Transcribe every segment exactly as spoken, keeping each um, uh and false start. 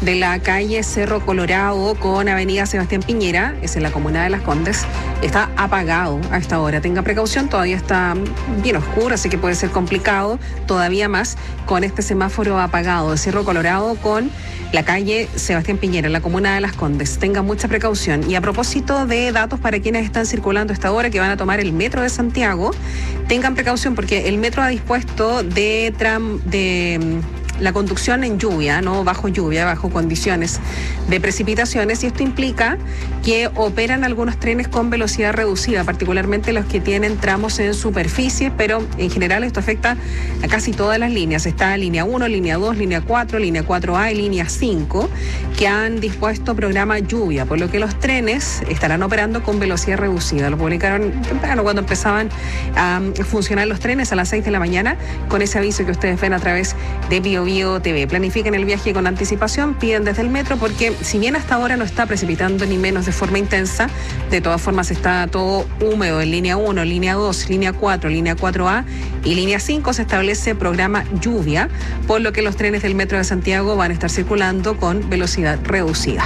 de la calle Cerro Colorado con avenida Sebastián Piñera, es en la comuna de Las Condes, está apagado a esta hora. Tenga precaución, todavía está bien oscuro, así que puede ser complicado todavía más con este semáforo apagado de Cerro Colorado con la calle Sebastián Piñera, en la comuna de Las Condes. Tenga mucha precaución. Y a propósito de datos para quienes están circulando a esta hora, que van a tomar el metro de Santiago, tengan precaución porque el metro ha dispuesto de tram de la conducción en lluvia, no bajo lluvia, bajo condiciones de precipitaciones, y esto implica que operan algunos trenes con velocidad reducida, particularmente los que tienen tramos en superficie, pero en general esto afecta a casi todas las líneas. Está línea uno, línea dos, línea cuatro, línea cuatro A y línea cinco, que han dispuesto programa lluvia, por lo que los trenes estarán operando con velocidad reducida. Lo publicaron temprano cuando empezaban a funcionar los trenes a las seis de la mañana, con ese aviso que ustedes ven a través de Bio Bio T V. Planifiquen el viaje con anticipación, piden desde el metro, porque si bien hasta ahora no está precipitando ni menos de forma intensa, de todas formas está todo húmedo en línea uno, línea dos, línea cuatro, línea cuatro A y línea cinco se establece programa lluvia, por lo que los trenes del metro de Santiago van a estar circulando con velocidad reducida.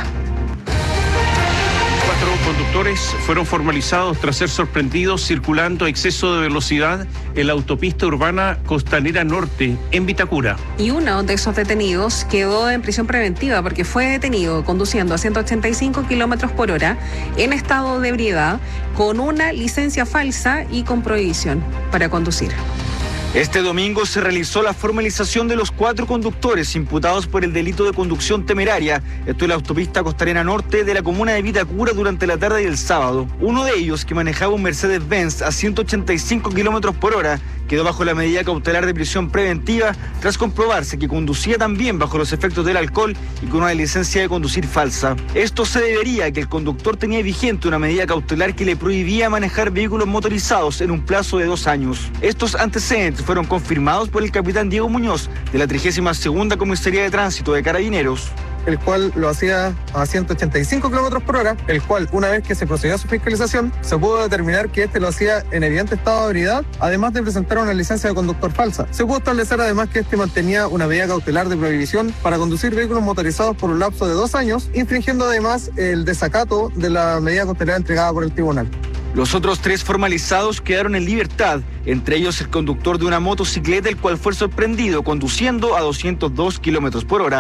Conductores fueron formalizados tras ser sorprendidos circulando a exceso de velocidad en la autopista urbana Costanera Norte, en Vitacura. Y uno de esos detenidos quedó en prisión preventiva porque fue detenido conduciendo a ciento ochenta y cinco kilómetros por hora en estado de ebriedad, con una licencia falsa y con prohibición para conducir. Este domingo se realizó la formalización de los cuatro conductores imputados por el delito de conducción temeraria, esto en la autopista Costanera Norte de la comuna de Vitacura durante la tarde del sábado. Uno de ellos, que manejaba un Mercedes-Benz a ciento ochenta y cinco kilómetros por hora, quedó bajo la medida cautelar de prisión preventiva tras comprobarse que conducía también bajo los efectos del alcohol y con una licencia de conducir falsa. Esto se debería a que el conductor tenía vigente una medida cautelar que le prohibía manejar vehículos motorizados en un plazo de dos años. Estos antecedentes fueron confirmados por el capitán Diego Muñoz de la trigésima segunda Comisaría de Tránsito de Carabineros, el cual lo hacía a ciento ochenta y cinco kilómetros por hora, el cual, una vez que se procedió a su fiscalización, se pudo determinar que este lo hacía en evidente estado de ebriedad, además de presentar una licencia de conductor falsa. Se pudo establecer además que este mantenía una medida cautelar de prohibición para conducir vehículos motorizados por un lapso de dos años, infringiendo además el desacato de la medida cautelar entregada por el tribunal. Los otros tres formalizados quedaron en libertad, entre ellos el conductor de una motocicleta, el cual fue sorprendido conduciendo a doscientos dos kilómetros por hora.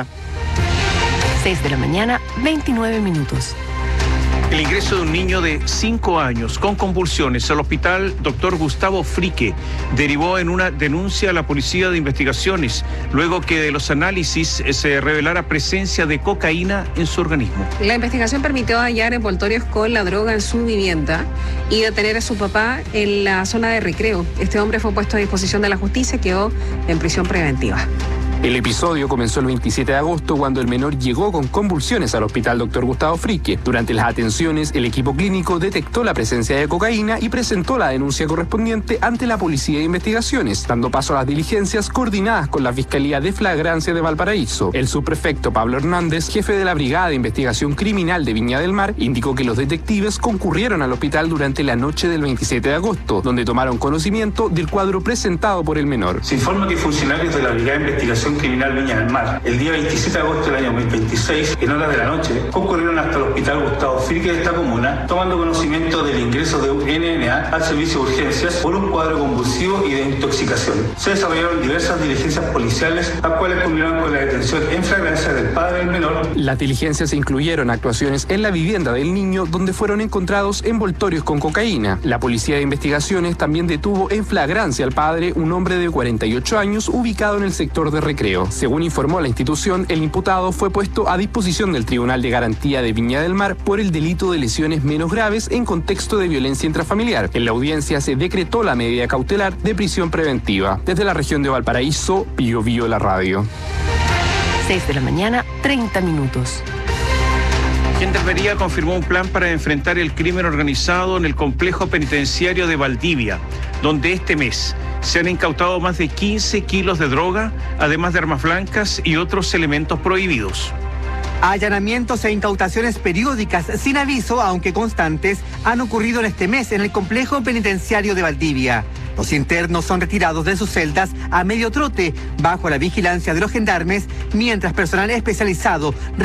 seis de la mañana, veintinueve minutos. El ingreso de un niño de cinco años con convulsiones al hospital doctor Gustavo Frique derivó en una denuncia a la Policía de Investigaciones, luego que de los análisis se revelara presencia de cocaína en su organismo. La investigación permitió hallar envoltorios con la droga en su vivienda y detener a su papá en la zona de recreo. Este hombre fue puesto a disposición de la justicia y quedó en prisión preventiva. El episodio comenzó el veintisiete de agosto cuando el menor llegó con convulsiones al hospital doctor Gustavo Frique. Durante las atenciones, el equipo clínico detectó la presencia de cocaína y presentó la denuncia correspondiente ante la Policía de Investigaciones, dando paso a las diligencias coordinadas con la Fiscalía de Flagrancia de Valparaíso. El subprefecto Pablo Hernández, jefe de la Brigada de Investigación Criminal de Viña del Mar, indicó que los detectives concurrieron al hospital durante la noche del veintisiete de agosto, donde tomaron conocimiento del cuadro presentado por el menor. Se informa que funcionarios de la Brigada de Investigación Criminal Viña del Mar, el día veintisiete de agosto del año dos mil veintiséis, en horas de la noche, concurrieron hasta el hospital Gustavo Frique de esta comuna, tomando conocimiento del ingreso de un N N A al servicio de urgencias por un cuadro convulsivo y de intoxicación. Se desarrollaron diversas diligencias policiales, las cuales culminaron con la detención en flagrancia del padre del menor. Las diligencias incluyeron actuaciones en la vivienda del niño, donde fueron encontrados envoltorios con cocaína. La Policía de Investigaciones también detuvo en flagrancia al padre, un hombre de cuarenta y ocho años, ubicado en el sector de recreo. Según informó la institución, el imputado fue puesto a disposición del Tribunal de Garantía de Viña del Mar por el delito de lesiones menos graves en contexto de violencia intrafamiliar. En la audiencia se decretó la medida cautelar de prisión preventiva. Desde la región de Valparaíso, Bio Bio la radio. seis de la mañana, treinta minutos. Gendarmería confirmó un plan para enfrentar el crimen organizado en el complejo penitenciario de Valdivia, donde este mes se han incautado más de quince kilos de droga, además de armas blancas y otros elementos prohibidos. Allanamientos e incautaciones periódicas sin aviso, aunque constantes, han ocurrido en este mes en el complejo penitenciario de Valdivia. Los internos son retirados de sus celdas a medio trote, bajo la vigilancia de los gendarmes, mientras personal especializado